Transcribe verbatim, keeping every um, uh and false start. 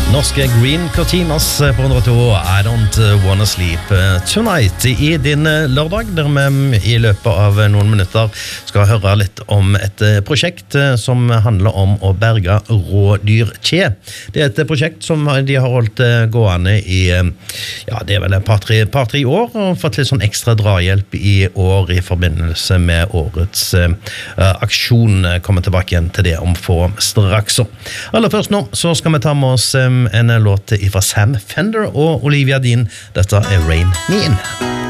Norske Green Cortinas på hundre og to I Don't Wanna Sleep Tonight i din lørdag, der vi i løpet av noen minutter skal høre litt om et prosjekt som handler om å berge rådyrkje. Det er et prosjekt som de har holdt gående i, ja, det er vel et par-tre par, tre år, og fått litt sånn ekstra drahjelp i år i forbindelse med årets uh, aksjon. Kommer tilbake igjen til det om få straks. Aller først nå, så skal vi ta med oss um, en låt fra Sam Fender og Olivia Dean. Dette er Rain Me In.